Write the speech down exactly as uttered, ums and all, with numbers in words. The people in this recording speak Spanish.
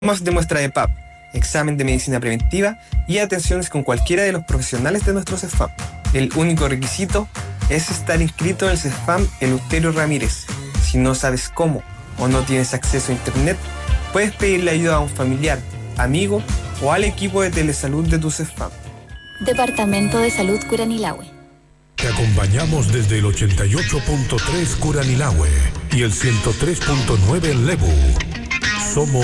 Más de muestra de P A P, examen de medicina preventiva y atenciones con cualquiera de los profesionales de nuestro CESFAM. El único requisito es estar inscrito en el CESFAM Eleuterio Ramírez. Si no sabes cómo o no tienes acceso a internet, puedes pedirle ayuda a un familiar, amigo o al equipo de telesalud de tu CESFAM. Departamento de Salud Curanilahue. Te acompañamos desde el ochenta y ocho punto tres Curanilahue y el ciento tres punto nueve en Lebu. Somos